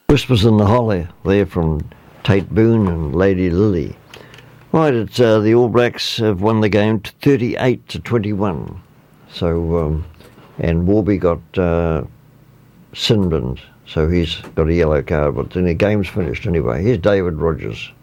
Whispers in the Hollow there from Tate Boone and Lady Lily. Right, it's the All Blacks have won the game 38-21. So, and Warby got sin binned, so he's got a yellow card, but then the game's finished anyway. Here's David Rogers.